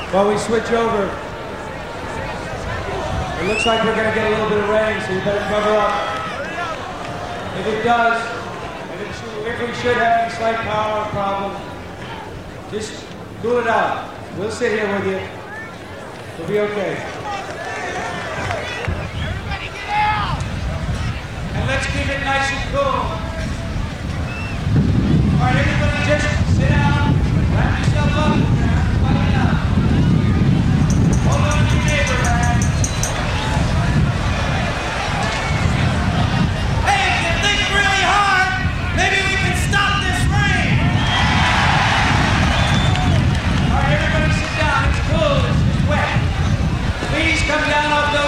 While we switch over, it looks like we're going to get a little bit of rain, so you better cover up. If it does, if we should have any slight power problem, just cool it out. We'll sit here with you. We'll be okay. Everybody get out! And let's keep it nice and cool. All right, everybody just sit down, wrap yourself up, everybody down. Hold on to your neighbor, man. Hey, if you think really hard, maybe we can stop this rain! All right, everybody sit down. It's cool. It's wet. Please come down off those